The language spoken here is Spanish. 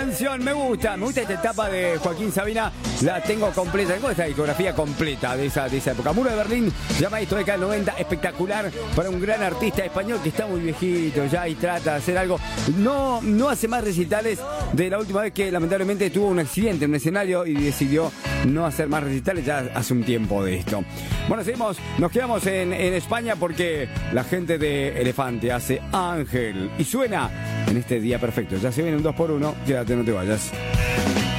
canción, me gusta esta etapa de Joaquín Sabina, la tengo completa, tengo esta discografía completa de esa época. Muro de Berlín, ya maestro de década del 90, espectacular para un gran artista español que está muy viejito ya y trata de hacer algo. No hace más recitales de la última vez que lamentablemente tuvo un accidente en un escenario y decidió no hacer más recitales ya hace un tiempo de esto. Bueno, seguimos, nos quedamos en España porque la gente de Elefante hace Ángel y suena en este día perfecto. Ya se viene un 2x1, quédate, no te vayas.